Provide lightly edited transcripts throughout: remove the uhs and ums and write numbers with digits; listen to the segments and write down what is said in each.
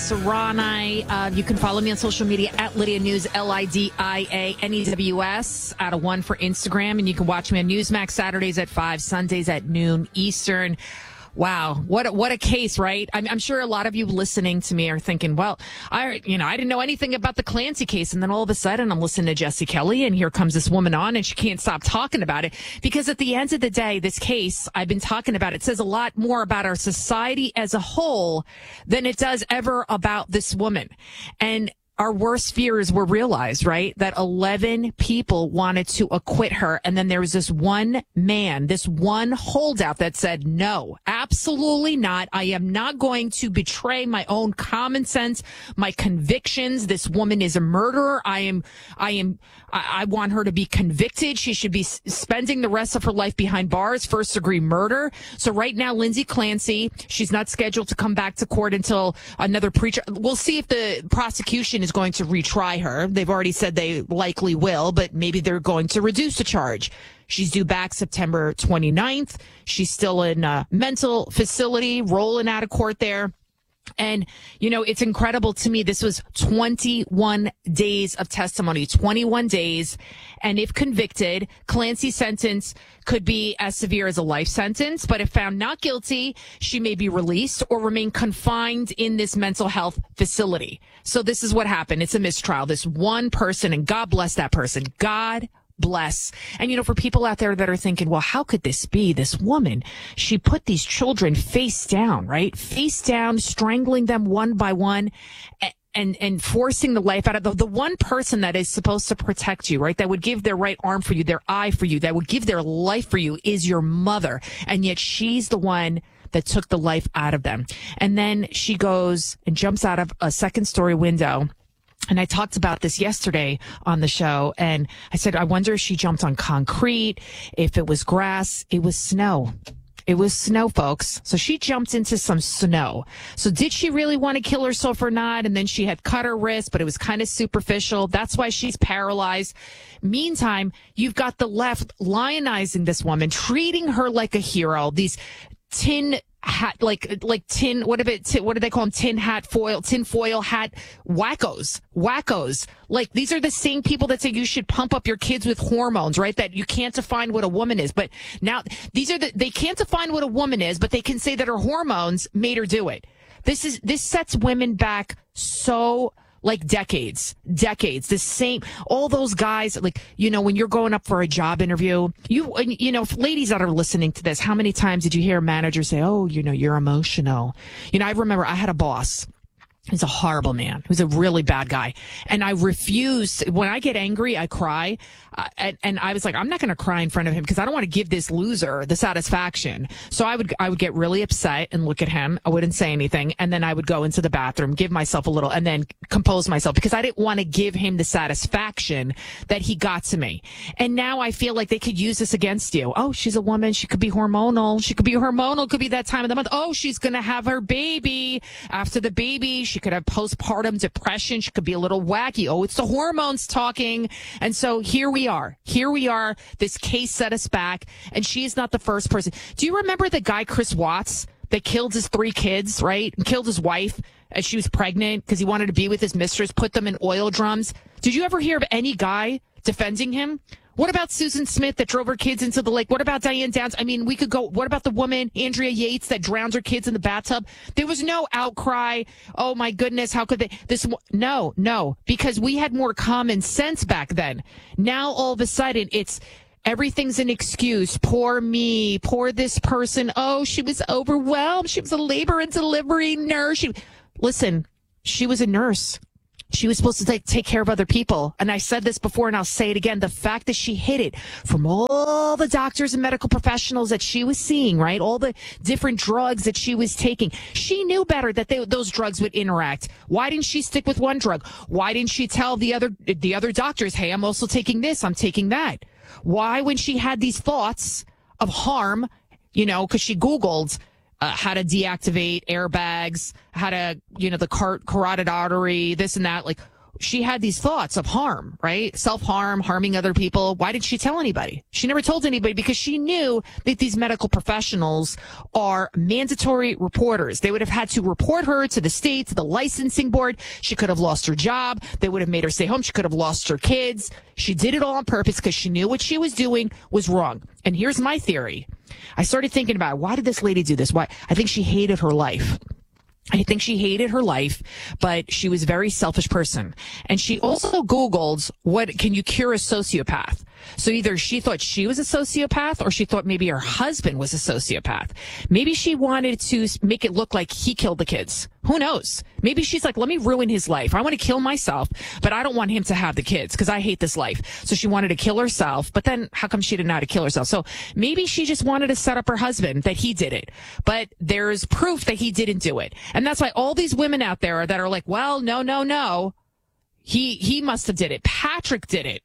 Serrani. You can follow me on social media at Lydia News, LIDIA, out of 1 for Instagram. And you can watch me on Newsmax Saturdays at 5, Sundays at noon Eastern. Wow. What a case, right? I'm sure a lot of you listening to me are thinking, well, I didn't know anything about the Clancy case. And then all of a sudden I'm listening to Jesse Kelly and here comes this woman on and she can't stop talking about it because at the end of the day, this case I've been talking about, it says a lot more about our society as a whole than it does ever about this woman. And our worst fears were realized, right? That 11 people wanted to acquit her. And then there was this one man, this one holdout that said, no, absolutely not. I am not going to betray my own common sense, my convictions. This woman is a murderer. I want her to be convicted. She should be spending the rest of her life behind bars, first degree murder. So right now, Lindsay Clancy, she's not scheduled to come back to court until another preacher. We'll see if the prosecution is going to retry her. They've already said they likely will, but maybe they're going to reduce the charge. She's due back September 29th. She's still in a mental facility, rolling out of court there. And, it's incredible to me. This was 21 days of testimony, 21 days. And if convicted, Clancy's sentence could be as severe as a life sentence. But if found not guilty, she may be released or remain confined in this mental health facility. So this is what happened. It's a mistrial. This one person, and God bless that person. God bless. And, for people out there that are thinking, well, how could this be? This woman, she put these children face down, right? Face down, strangling them one by one and forcing the life out of the one person that is supposed to protect you, right? That would give their right arm for you, their eye for you, that would give their life for you is your mother. And yet she's the one that took the life out of them. And then she goes and jumps out of a second-story window. And I talked about this yesterday on the show, and I said, I wonder if she jumped on concrete, if it was grass. It was snow. It was snow, folks. So she jumped into some snow. So did she really want to kill herself or not? And then she had cut her wrist, but it was kind of superficial. That's why she's paralyzed. Meantime, you've got the left lionizing this woman, treating her like a hero. These tin hat, like tin, what do they call them? Tin foil hat wackos. Like, these are the same people that say you should pump up your kids with hormones, right? That you can't define what a woman is. But now they can't define what a woman is, but they can say that her hormones made her do it. This sets women back so, like, decades, the same, all those guys, like, when you're going up for a job interview, ladies that are listening to this, how many times did you hear a manager say, oh, you're emotional? I remember I had a boss. He's a horrible man. He was a really bad guy. And I refused. When I get angry, I cry. And I was like, I'm not going to cry in front of him because I don't want to give this loser the satisfaction. So I would get really upset and look at him. I wouldn't say anything. And then I would go into the bathroom, give myself a little, and then compose myself because I didn't want to give him the satisfaction that he got to me. And now I feel like they could use this against you. Oh, she's a woman. She could be hormonal. Could be that time of the month. Oh, she's going to have her baby. After the baby, she could have postpartum depression. She could be a little wacky. Oh, it's the hormones talking. And so here we are. This case set us back, and she is not the first person. Do you remember the guy, Chris Watts, that killed his 3 kids, right? And killed his wife as she was pregnant because he wanted to be with his mistress, put them in oil drums. Did you ever hear of any guy defending him? What about Susan Smith that drove her kids into the lake? What about Diane Downs? I mean, we could go. What about the woman, Andrea Yates, that drowned her kids in the bathtub? There was no outcry. Oh, my goodness. How could they? No, because we had more common sense back then. Now, all of a sudden, everything's an excuse. Poor me. Poor this person. Oh, she was overwhelmed. She was a labor and delivery nurse. Listen, she was a nurse. She was supposed to take care of other people. And I said this before, and I'll say it again. The fact that she hid it from all the doctors and medical professionals that she was seeing, right? All the different drugs that she was taking. She knew better that those drugs would interact. Why didn't she stick with one drug? Why didn't she tell the other doctors, hey, I'm also taking this, I'm taking that? Why, when she had these thoughts of harm, because she Googled how to deactivate airbags, how to, the carotid artery, this and that. Like, she had these thoughts of harm, right? Self-harm, harming other people. Why did she tell anybody? She never told anybody because she knew that these medical professionals are mandatory reporters. They would have had to report her to the state, to the licensing board. She could have lost her job. They would have made her stay home. She could have lost her kids. She did it all on purpose because she knew what she was doing was wrong. And here's my theory. I started thinking about, why did this lady do this? Why? I think she hated her life. I think she hated her life, but she was a very selfish person. And she also Googled, what can you cure a sociopath? So either she thought she was a sociopath or she thought maybe her husband was a sociopath. Maybe she wanted to make it look like he killed the kids. Who knows? Maybe she's like, let me ruin his life. I want to kill myself, but I don't want him to have the kids because I hate this life. So she wanted to kill herself, but then how come she didn't know how to kill herself? So maybe she just wanted to set up her husband that he did it, but there's proof that he didn't do it. And that's why all these women out there that are like, well, no. He must have did it. Patrick did it.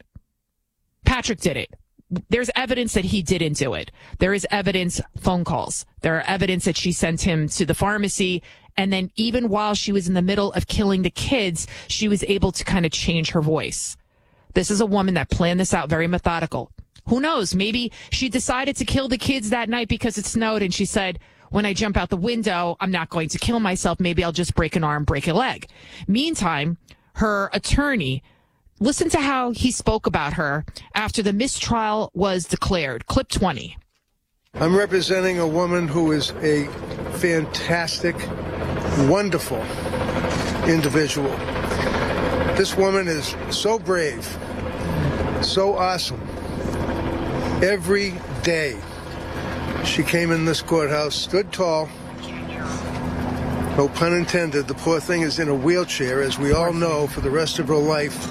There's evidence that he didn't do it. There is evidence, phone calls. There are evidence that she sent him to the pharmacy. And then even while she was in the middle of killing the kids, she was able to kind of change her voice. This is a woman that planned this out, very methodical. Who knows? Maybe she decided to kill the kids that night because it snowed. And she said, when I jump out the window, I'm not going to kill myself. Maybe I'll just break an arm, break a leg. Meantime, her attorney, listen to how he spoke about her after the mistrial was declared. Clip 20. I'm representing a woman who is a fantastic, wonderful individual. This woman is so brave, so awesome. Every day she came in this courthouse, stood tall. No pun intended, the poor thing is in a wheelchair, as we all know, for the rest of her life.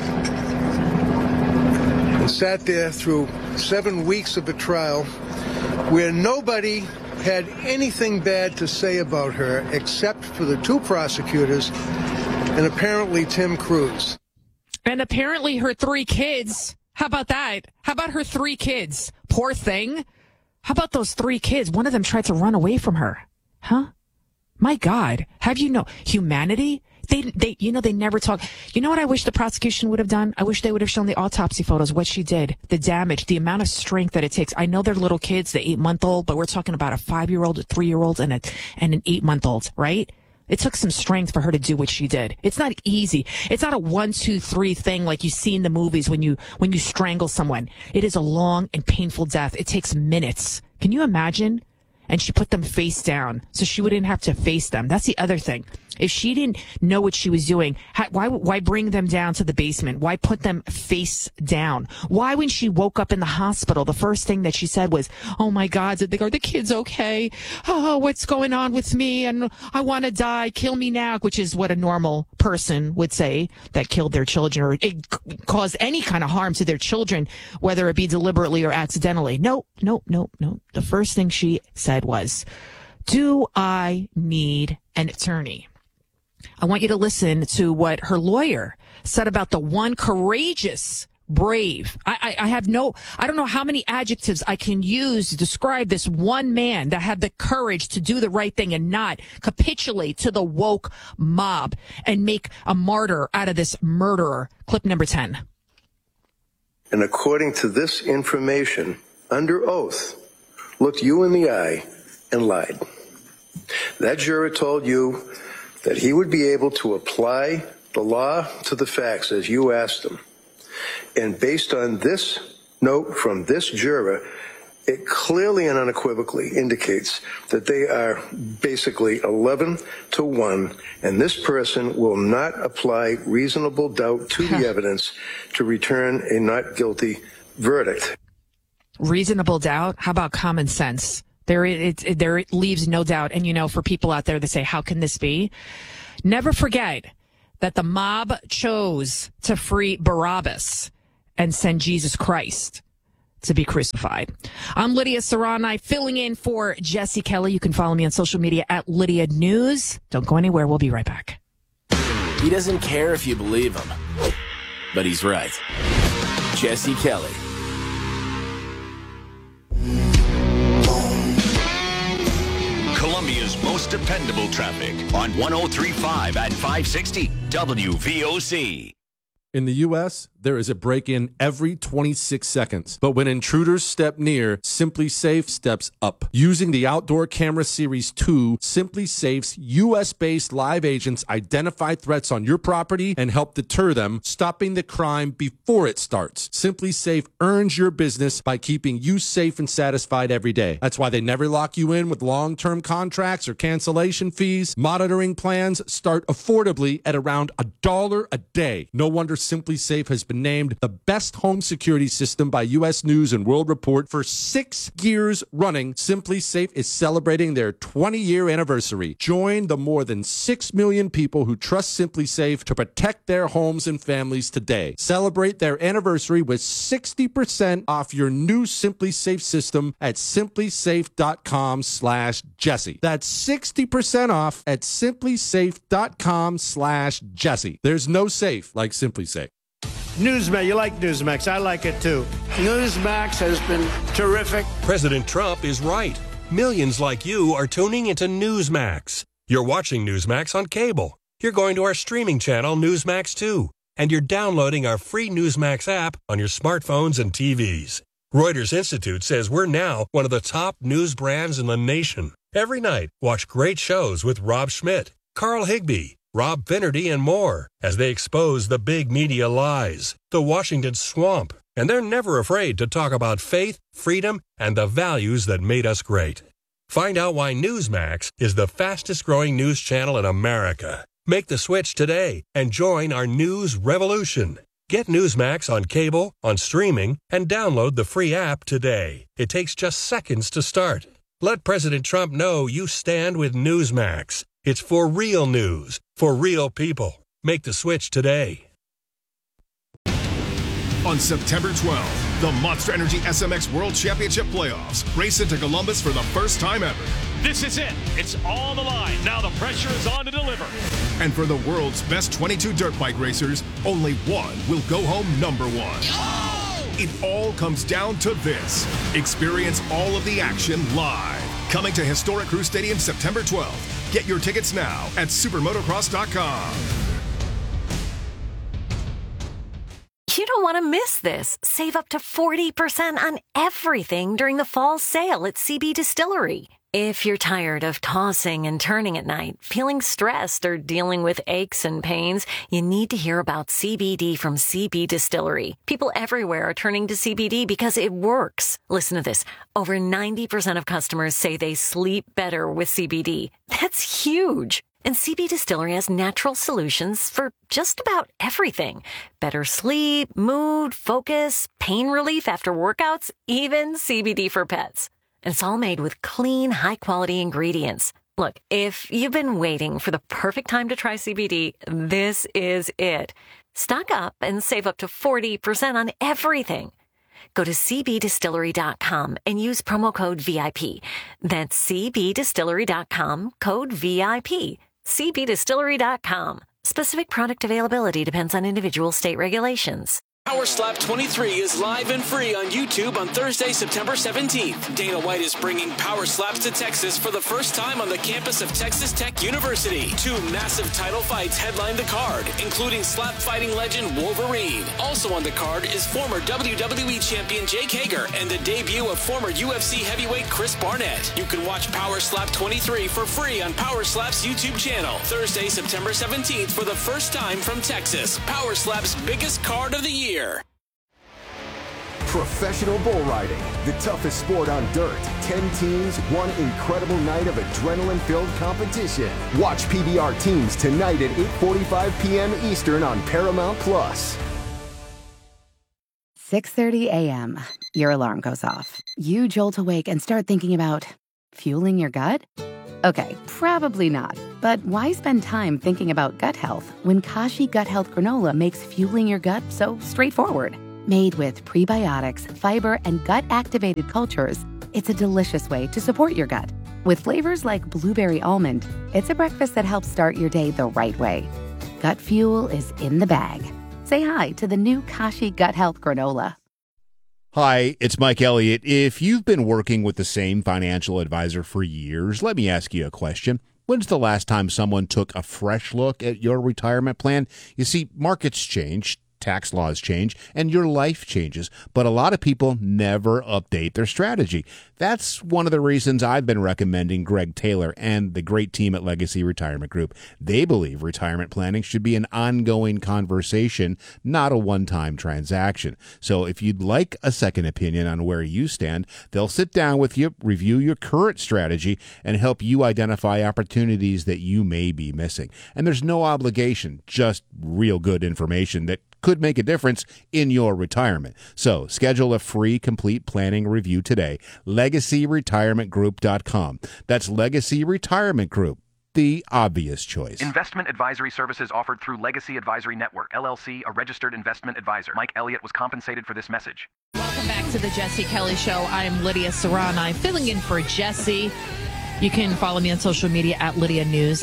And sat there through 7 weeks of a trial where nobody had anything bad to say about her except for the 2 prosecutors and apparently Tim Cruz. And apparently her 3 kids. How about that? How about her 3 kids? Poor thing. How about those 3 kids? One of them tried to run away from her. Huh? My God. Have you know humanity? They never talk. You know what I wish the prosecution would have done? I wish they would have shown the autopsy photos, what she did, the damage, the amount of strength that it takes. I know they're little kids, the 8-month-old, but we're talking about a 5-year-old, a 3-year-old, and an 8-month-old, right? It took some strength for her to do what she did. It's not easy. It's not a 1, 2, 3 thing like you see in the movies when you strangle someone. It is a long and painful death. It takes minutes. Can you imagine? And she put them face down so she wouldn't have to face them. That's the other thing. If she didn't know what she was doing, why bring them down to the basement? Why put them face down? Why, when she woke up in the hospital, the first thing that she said was, oh my God, are the kids okay? Oh, what's going on with me? And I want to die. Kill me now, which is what a normal person would say that killed their children or it caused any kind of harm to their children, whether it be deliberately or accidentally. No. The first thing she said was, do I need an attorney? I want you to listen to what her lawyer said about the one courageous, brave. I don't know how many adjectives I can use to describe this one man that had the courage to do the right thing and not capitulate to the woke mob and make a martyr out of this murderer. Clip number 10. And according to this information, under oath, looked you in the eye and lied. That juror told you that he would be able to apply the law to the facts as you asked him. And based on this note from this juror, it clearly and unequivocally indicates that they are basically 11-1, and this person will not apply reasonable doubt to the evidence to return a not guilty verdict. Reasonable doubt? How about common sense? There it leaves no doubt. And, for people out there that say, how can this be? Never forget that the mob chose to free Barabbas and send Jesus Christ to be crucified. I'm Lydia Serrani, filling in for Jesse Kelly. You can follow me on social media at Lydia News. Don't go anywhere. We'll be right back. He doesn't care if you believe him, but he's right. Jesse Kelly. Columbia's most dependable traffic on 103.5 at 560 WVOC. In the U.S., there is a break-in every 26 seconds. But when intruders step near, Simply Safe steps up. Using the Outdoor Camera Series 2, Simply Safe's U.S.-based live agents identify threats on your property and help deter them, stopping the crime before it starts. Simply Safe earns your business by keeping you safe and satisfied every day. That's why they never lock you in with long-term contracts or cancellation fees. Monitoring plans start affordably at around $1 a day. No wonder Simply Safe has been named the best home security system by U.S. News and World Report for 6 years running. Simply Safe is celebrating their 20-year anniversary. Join the more than 6 million people who trust Simply Safe to protect their homes and families today. Celebrate their anniversary with 60% off your new Simply Safe system at simplysafe.com/Jesse. That's 60% off at simplysafe.com/Jesse. There's no safe like Simply Safe. Newsmax, you like Newsmax. I like it too. Newsmax has been terrific. President Trump is right. Millions like you are tuning into Newsmax. You're watching Newsmax on cable. You're going to our streaming channel, Newsmax 2. And you're downloading our free Newsmax app on your smartphones and TVs. Reuters Institute says we're now one of the top news brands in the nation. Every night, watch great shows with Rob Schmidt, Carl Higbie, Rob Finnerty, and more as they expose the big media lies, the Washington swamp, and they're never afraid to talk about faith, freedom, and the values that made us great. Find out why Newsmax is the fastest-growing news channel in America. Make the switch today and join our news revolution. Get Newsmax on cable, on streaming, and download the free app today. It takes just seconds to start. Let President Trump know you stand with Newsmax. It's for real news, for real people. Make the switch today. On September 12th, the Monster Energy SMX World Championship Playoffs race into Columbus for the first time ever. This is it. It's on the line. Now the pressure is on to deliver. And for the world's best 22 dirt bike racers, only one will go home number one. Oh! It all comes down to this. Experience all of the action live. Coming to Historic Crew Stadium September 12th. Get your tickets now at supermotocross.com. You don't want to miss this. Save up to 40% on everything during the fall sale at CB Distillery. If you're tired of tossing and turning at night, feeling stressed, or dealing with aches and pains, you need to hear about CBD from CB Distillery. People everywhere are turning to CBD because it works. Listen to this. Over 90% of customers say they sleep better with CBD. That's huge. And CB Distillery has natural solutions for just about everything. Better sleep, mood, focus, pain relief after workouts, even CBD for pets. And it's all made with clean, high-quality ingredients. Look, if you've been waiting for the perfect time to try CBD, this is it. Stock up and save up to 40% on everything. Go to cbdistillery.com and use promo code VIP. That's cbdistillery.com, code VIP. cbdistillery.com. Specific product availability depends on individual state regulations. Power Slap 23 is live and free on YouTube on Thursday, September 17th. Dana White is bringing Power Slaps to Texas for the first time on the campus of Texas Tech University. 2 massive title fights headline the card, including slap fighting legend Wolverine. Also on the card is former WWE champion Jake Hager and the debut of former UFC heavyweight Chris Barnett. You can watch Power Slap 23 for free on Power Slap's YouTube channel. Thursday, September 17th for the first time from Texas. Power Slap's biggest card of the year. Professional bull riding, the toughest sport on dirt. 10 teams, one incredible night of adrenaline-filled competition. Watch PBR teams tonight at 8:45 p.m. Eastern on Paramount+. 6:30 a.m. Your alarm goes off. You jolt awake and start thinking about fueling your gut? Okay, probably not. But why spend time thinking about gut health when Kashi Gut Health Granola makes fueling your gut so straightforward? Made with prebiotics, fiber, and gut-activated cultures, it's a delicious way to support your gut. With flavors like blueberry almond, it's a breakfast that helps start your day the right way. Gut fuel is in the bag. Say hi to the new Kashi Gut Health Granola. Hi, it's Mike Elliott. If you've been working with the same financial advisor for years, let me ask you a question. When's the last time someone took a fresh look at your retirement plan? You see, markets change. tax laws change, and your life changes. But a lot of people never update their strategy. That's one of the reasons I've been recommending Greg Taylor and the great team at Legacy Retirement Group. They believe retirement planning should be an ongoing conversation, not a one-time transaction. So if you'd like a second opinion on where you stand, they'll sit down with you, review your current strategy, and help you identify opportunities that you may be missing. And there's no obligation, just real good information that could make a difference in your retirement. So schedule a free complete planning review today. LegacyRetirementGroup.com. That's Legacy Retirement Group, the obvious choice. Investment advisory services offered through Legacy Advisory Network, LLC, a registered investment advisor. Mike Elliott was compensated for this message. Welcome back to the Jesse Kelly Show. I'm Lydia Serrano. I'm filling in for Jesse. You can follow me on social media at Lydia News,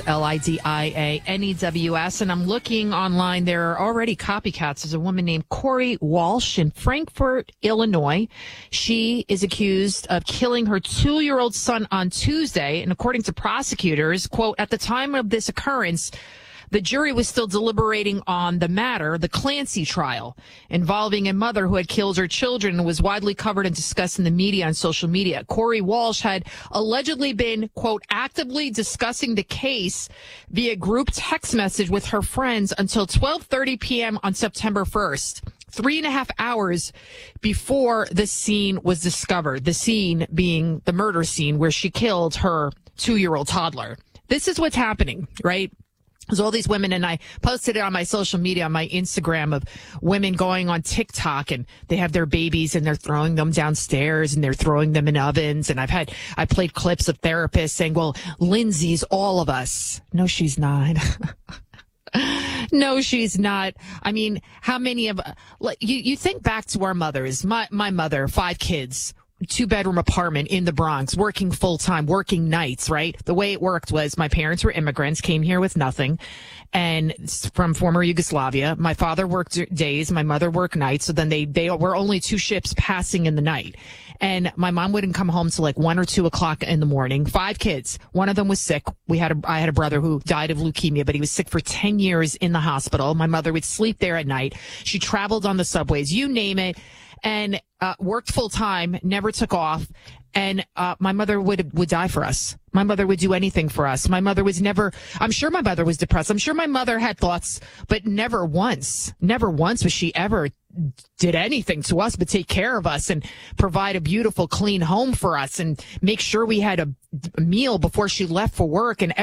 LIDIANEWS. And I'm looking online. There are already copycats. There's a woman named Corey Walsh in Frankfort, Illinois. She is accused of killing her 2-year-old son on Tuesday. And according to prosecutors, quote, at the time of this occurrence, the jury was still deliberating on the matter, the Clancy trial, involving a mother who had killed her children and was widely covered and discussed in the media and social media. Corey Walsh had allegedly been, quote, actively discussing the case via group text message with her friends until 12:30 p.m. on September 1st. 3.5 hours before the scene was discovered, the scene being the murder scene where she killed her 2-year-old toddler. This is what's happening, right? There's all these women, and I posted it on my social media, on my Instagram, of women going on TikTok, and they have their babies and they're throwing them downstairs and they're throwing them in ovens. And I played clips of therapists saying, well, Lindsay's all of us. No, she's not. No, she's not. I mean, how many of you think back to our mothers? My mother, 5 kids, 2-bedroom apartment in the Bronx, working full-time, working nights, right? The way it worked was my parents were immigrants, came here with nothing, and from former Yugoslavia. My father worked days, my mother worked nights, so then they were only 2 ships passing in the night. And my mom wouldn't come home till like 1 or 2 o'clock in the morning. 5 kids. One of them was sick. I had a brother who died of leukemia, but he was sick for 10 years in the hospital. My mother would sleep there at night. She traveled on the subways, you name it, and worked full time, never took off. And my mother would die for us. My mother would do anything for us. My mother was never, I'm sure my mother was depressed. I'm sure my mother had thoughts, but never once was she ever did anything to us but take care of us and provide a beautiful, clean home for us and make sure we had a meal before she left for work. And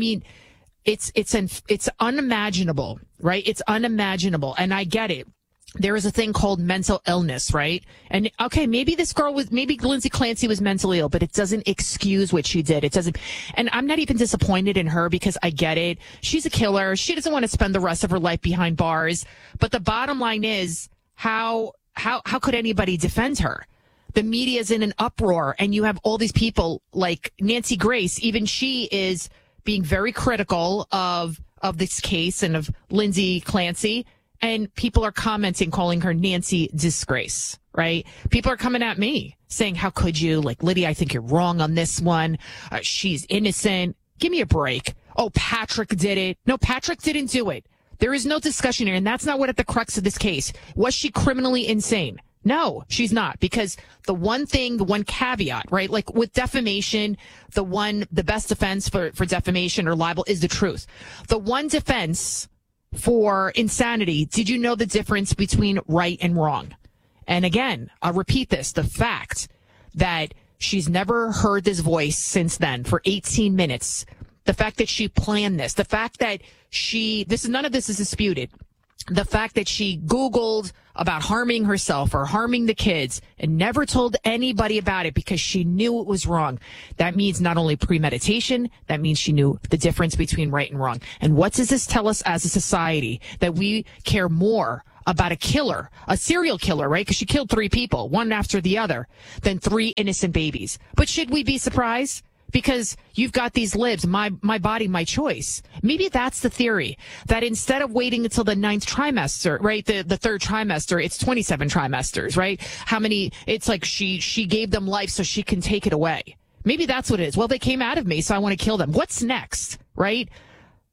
it's unimaginable, right? It's unimaginable. And I get it. There is a thing called mental illness, right? And okay, maybe Lindsay Clancy was mentally ill, but it doesn't excuse what she did. It doesn't. And I'm not even disappointed in her because I get it. She's a killer. She doesn't want to spend the rest of her life behind bars. But the bottom line is, how could anybody defend her? The media is in an uproar, and you have all these people like Nancy Grace. Even she is being very critical of this case and of Lindsay Clancy. And people are commenting, calling her Nancy Disgrace, right? People are coming at me saying, how could you? Like, Lydia, I think you're wrong on this one. She's innocent. Give me a break. Oh, Patrick did it. No, Patrick didn't do it. There is no discussion here. And that's not what at the crux of this case. Was she criminally insane? No, she's not. Because the one caveat, right? Like with defamation, the best defense for defamation or libel is the truth. The one defense for insanity, did you know the difference between right and wrong? And again, I'll repeat this, the fact that she's never heard this voice since then for 18 minutes, the fact that she planned this, the fact that none of this is disputed, the fact that she Googled about harming herself or harming the kids and never told anybody about it because she knew it was wrong. That means not only premeditation, that means she knew the difference between right and wrong. And what does this tell us as a society? That we care more about a killer, a serial killer, right? Because she killed 3 people, one after the other, than 3 innocent babies. But should we be surprised? Because you've got these libs, my body, my choice. Maybe that's the theory, that instead of waiting until the 9th trimester, right, the 3rd trimester, it's 27 trimesters, right? How many, it's like she gave them life so she can take it away. Maybe that's what it is. Well, they came out of me, so I want to kill them. What's next, right?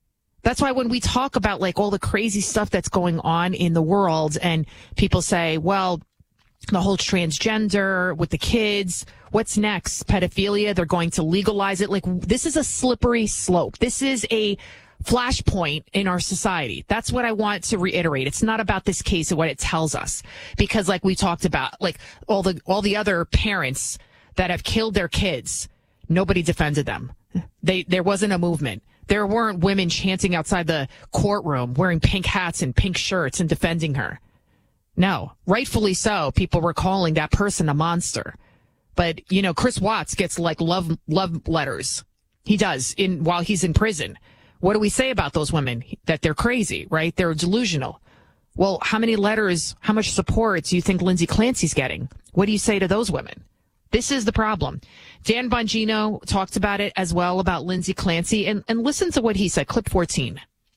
That's why when we talk about like all the crazy stuff that's going on in the world and people say, well, the whole transgender with the kids, what's next? Pedophilia, they're going to legalize it. Like, this is a slippery slope. This is a flashpoint in our society. That's what I want to reiterate. It's not about this case and what it tells us, because like we talked about, like all the other parents that have killed their kids, nobody defended them. There wasn't a movement. There weren't women chanting outside the courtroom wearing pink hats and pink shirts and defending her. No, rightfully so. People were calling that person a monster. But, you know, Chris Watts gets like love letters. He does while he's in prison. What do we say about those women? That they're crazy, right? They're delusional. Well, how many letters, how much support do you think Lindsay Clancy's getting? What do you say to those women? This is the problem. Dan Bongino talked about it as well, about Lindsay Clancy, and listen to what he said. Clip 14.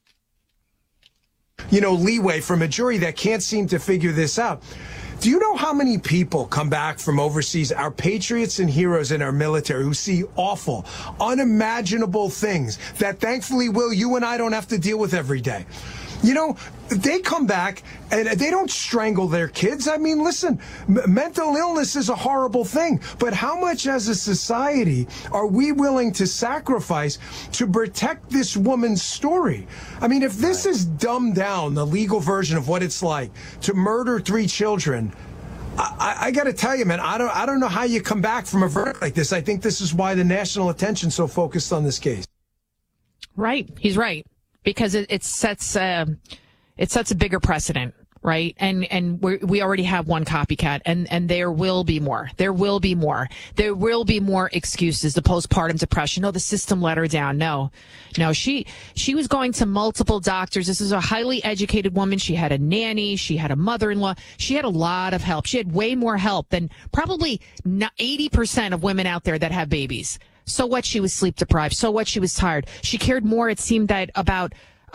You know, leeway from a jury that can't seem to figure this out. Do you know how many people come back from overseas, our patriots and heroes in our military, who see awful, unimaginable things that thankfully, Will, you and I don't have to deal with every day? You know, they come back and they don't strangle their kids. I mean, listen, mental illness is a horrible thing. But how much as a society are we willing to sacrifice to protect this woman's story? I mean, if this is dumbed down, the legal version of what it's like to murder 3 children, I got to tell you, man, I don't know how you come back from a verdict like this. I think this is why the national attention's so focused on this case. Right. He's right. Because it sets a bigger precedent, right? And we already have one copycat, and there will be more. There will be more. There will be more excuses. The postpartum depression. Oh, the system let her down. No, she was going to multiple doctors. This is a highly educated woman. She had a nanny. She had a mother-in-law. She had a lot of help. She had way more help than probably 80% of women out there that have babies. So what? She was sleep deprived. So what? She was tired. She cared more, it seemed, that about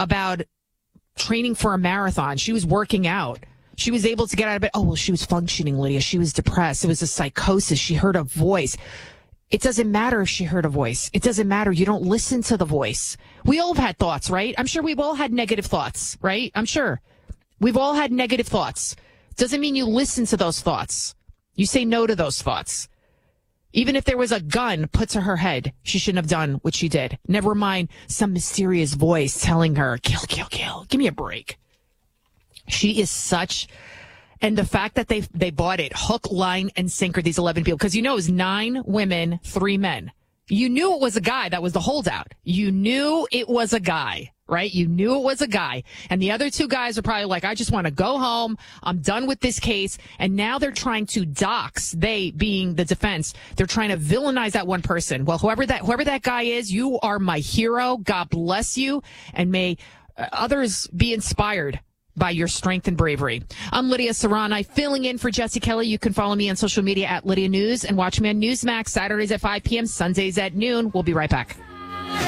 training for a marathon. She was working out. She was able to get out of bed. Oh, well, she was functioning, Lydia. She was depressed. It was a psychosis. She heard a voice. It doesn't matter if she heard a voice. It doesn't matter. You don't listen to the voice. We all have had thoughts, right? I'm sure we've all had negative thoughts, right? I'm sure. We've all had negative thoughts. Doesn't mean you listen to those thoughts. You say no to those thoughts. Even if there was a gun put to her head, she shouldn't have done what she did. Never mind some mysterious voice telling her, kill, kill, kill. Give me a break. She is such... And the fact that they bought it, hook, line, and sinker, these 11 people. Because you know it was 9 women, 3 men. You knew it was a guy that was the holdout. You knew it was a guy, right? You knew it was a guy. And the other 2 guys are probably like, I just want to go home. I'm done with this case. And now they're trying to dox, they being the defense, they're trying to villainize that one person. Well, whoever that guy is, you are my hero. God bless you. And may others be inspired by your strength and bravery. I'm Lydia Serrani, filling in for Jesse Kelly. You can follow me on social media at Lydia News and watch me on Newsmax Saturdays at 5 p.m., Sundays at noon. We'll be right back.